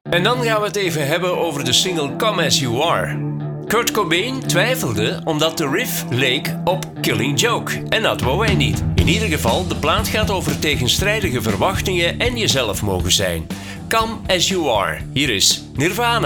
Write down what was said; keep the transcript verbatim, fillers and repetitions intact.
En dan gaan we het even hebben over de single Come As You Are. Kurt Cobain twijfelde omdat de riff leek op Killing Joke. En dat wou hij niet. In ieder geval, de plaat gaat over tegenstrijdige verwachtingen en jezelf mogen zijn. Come As You Are. Hier is Nirvana.